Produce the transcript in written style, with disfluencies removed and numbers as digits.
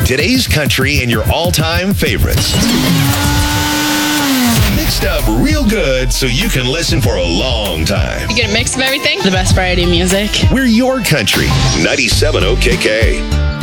Today's country and your all-time favorites. Mixed up real good so you can listen for a long time. You get a mix of everything. The best variety of music. We're your country. 97 OKK.